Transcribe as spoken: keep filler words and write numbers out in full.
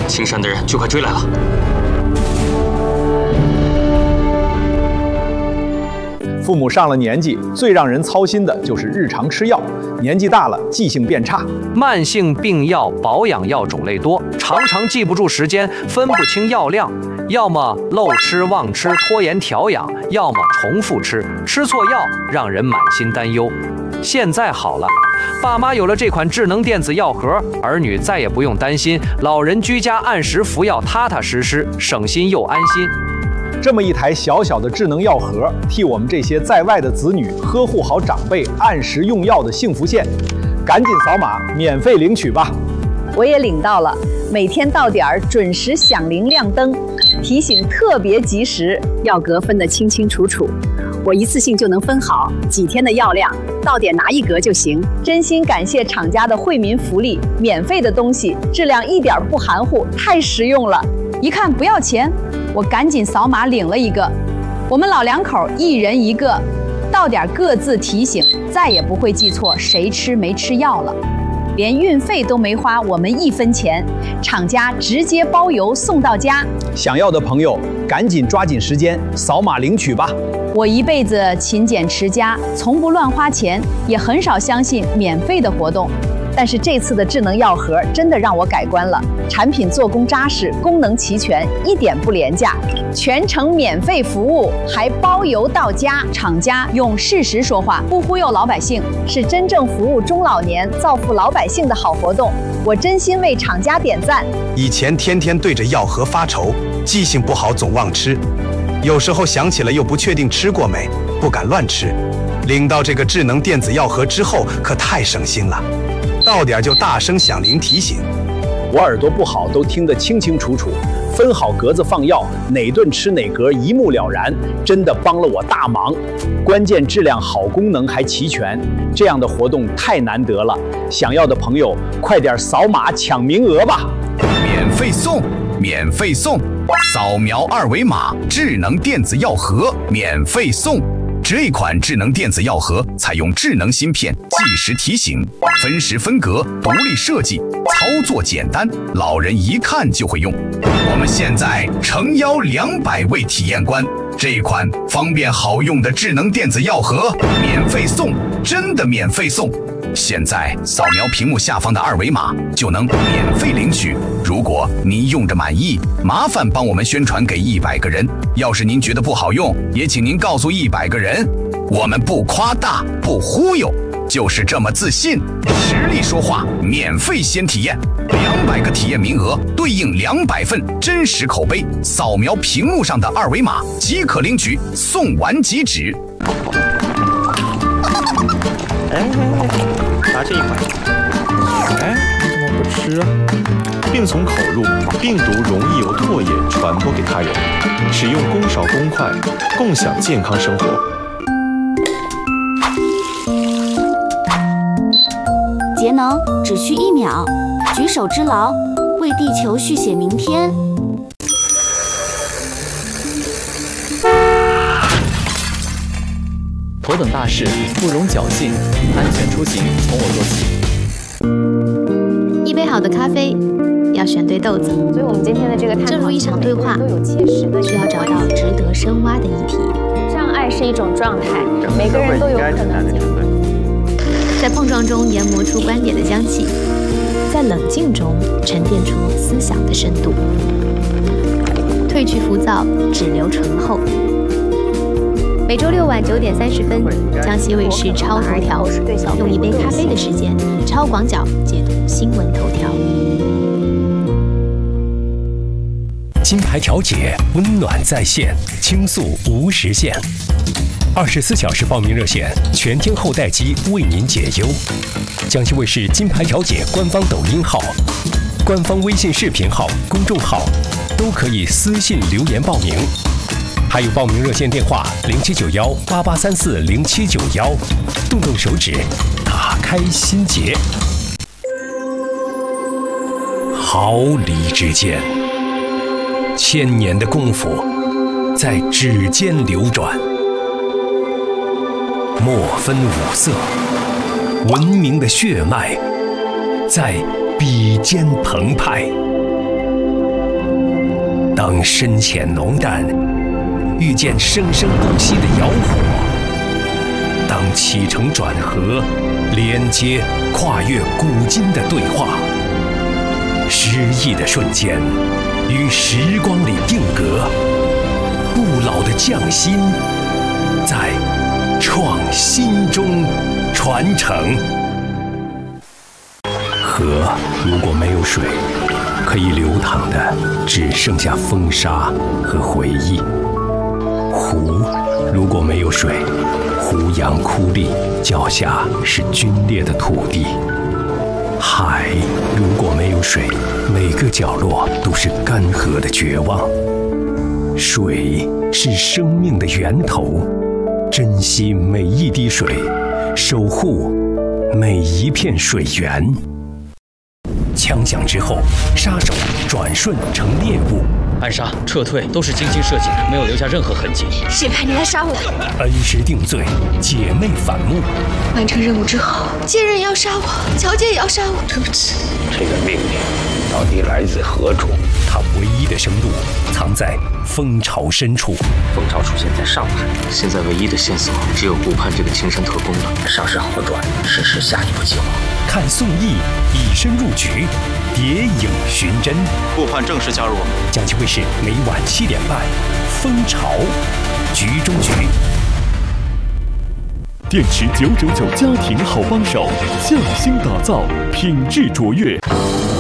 青山的人就快追来了。 父母上了年纪，最让人操心的就是日常吃药。年纪大了，记性变差， 慢性病药、保养药种类多，常常记不住时间，分不清药量，要么漏吃忘吃，拖延调养，要么重复吃，吃错药让人满心担忧。现在好了，爸妈有了这款智能电子药盒，儿女再也不用担心，老人居家按时服药，踏踏实实，省心又安心。 这么一台小小的智能药盒，替我们这些在外的子女呵护好长辈按时用药的幸福线。赶紧扫码免费领取吧！ 我也领到了，每天到点儿准时响铃亮灯，提醒特别及时，药格分得清清楚楚，我一次性就能分好几天的药量，到点拿一格就行。真心感谢厂家的惠民福利，免费的东西质量一点不含糊，太实用了。一看不要钱，我赶紧扫码领了一个。我们老两口一人一个，到点各自提醒，再也不会记错谁吃没吃药了。连运费都没花我们一分钱，厂家直接包邮送到家。 想要的朋友赶紧抓紧时间扫码领取吧！ 我一辈子勤俭持家，从不乱花钱，也很少相信免费的活动。但是这次的智能药盒真的让我改观了，产品做工扎实，功能齐全，一点不廉价，全程免费服务，还包邮到家。厂家用事实说话，不忽悠老百姓，是真正服务中老年、造福老百姓的好活动。我真心为厂家点赞。 以前天天对着药盒发愁，记性不好总忘吃，有时候想起了又不确定吃过没，不敢乱吃。领到这个智能电子药盒之后，可太省心了。到点就大声响铃提醒， 我耳朵不好都听得清清楚楚，分好格子放药，哪顿吃哪格一目了然，真的帮了我大忙。关键质量好，功能还齐全，这样的活动太难得了。想要的朋友快点扫码抢名额吧！ 免费送，免费送，扫描二维码，智能电子药盒免费送。这款智能电子药盒采用智能芯片，计时提醒，分时分格，独立设计，操作简单，老人一看就会用。我们现在诚邀两百位体验官，这款方便好用的智能电子药盒免费送，真的免费送！现在扫描屏幕下方的二维码就能免费领取。如果您用着满意，麻烦帮我们宣传给一百个人。要是您觉得不好用，也请您告诉一百个人。我们不夸大，不忽悠，就是这么自信。实力说话，免费先体验，两百个体验名额对应两百份真实口碑。扫描屏幕上的二维码即可领取，送完即止。 哎，拿这一款。哎，你怎么不吃啊？病从口入，病毒容易由唾液传播给他人。使用公少公快，共享健康生活。 节能只需一秒，举手之劳，为地球续写明天。 头等大事不容侥幸，安全出行从我做起。 一杯好的咖啡要选对豆子， 所以我们今天的这个探讨， 正如一场对话， 都有切实的需要找到值得深挖的议题。 障碍是一种状态，每个人都有可能在碰撞中研磨出观点的香气，在冷静中沉淀出思想的深度。褪去浮躁，只留醇厚。每周六晚九点三十分，江西卫视超头条，用一杯咖啡的时间，超广角解读新闻头条。 金牌调解，温暖在线，倾诉无时限。二十四小时报名热线，全天候待机，为您解忧。江西卫视金牌调解官方抖音号、官方微信视频号、公众号都可以私信留言报名。还有报名热线电话零七九幺八八三四零七九幺，动动手指，打开心结。毫厘之间，千年的功夫在指尖流转，莫分五色，文明的血脉在笔尖澎湃。 当深浅浓淡遇见生生不息的窑火，当起承转合连接跨越古今的对话，诗意的瞬间于时光里定格，不老的匠心在创新中传承。河如果没有水，可以流淌的只剩下风沙和回忆；湖如果没有水，胡杨枯立，脚下是龟裂的土地；海如果没有水，每个角落都是干涸的绝望。水是生命的源头，珍惜每一滴水，守护每一片水源。枪响之后，杀手转瞬成猎物， 暗杀、撤退都是精心设计的，没有留下任何痕迹。 谁派你来杀我？ 恩师定罪，姐妹反目。 完成任务之后，接人也要杀我，乔姐也要杀我。对不起。 这个命令到底来自何处？ 他唯一的生路藏在蜂巢深处。 蜂巢出现在上海，现在唯一的线索只有顾盼这个青山特工了。 上市好转，实施下一步计划。 看宋轶以身入局，谍影寻真。 顾盼正式加入我们。 江西卫视每晚七点半，《蜂巢》局中局。 电池九九九家庭好帮手，匠心打造，品质卓越。